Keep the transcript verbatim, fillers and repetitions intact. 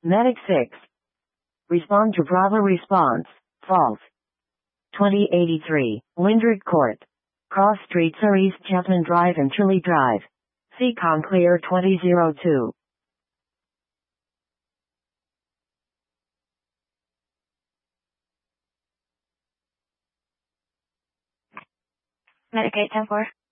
Medic six. Respond to Bravo response. False. twenty eighty-three, Lindred Court. Cross streets are East Chapman Drive and Chile Drive. See Conclear twenty oh two. Medic eight ten four.